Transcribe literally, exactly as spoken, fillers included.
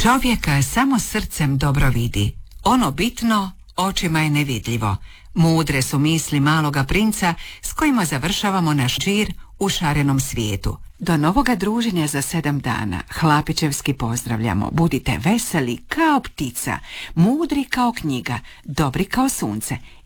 Čovjeka samo srcem dobro vidi, ono bitno očima je nevidljivo. Mudre su misli maloga princa s kojima završavamo naš čir u šarenom svijetu. Do novoga druženja za sedam dana hlapićevski pozdravljamo. Budite veseli kao ptica, mudri kao knjiga, dobri kao sunce